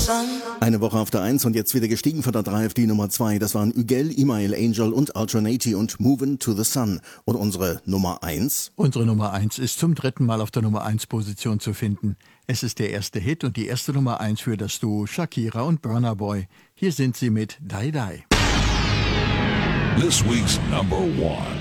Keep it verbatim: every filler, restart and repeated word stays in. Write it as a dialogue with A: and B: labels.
A: Eine Woche auf der eins und jetzt wieder gestiegen von der drei auf die Nummer zwei. Das waren Ügel, Email Angel und Alternati und Movin' to the Sun. Und unsere Nummer eins?
B: Unsere Nummer eins ist zum dritten Mal auf der Nummer eins Position zu finden. Es ist der erste Hit und die erste Nummer eins für das Duo Shakira und Burna Boy. Hier sind sie mit Die Die.
C: This week's number one.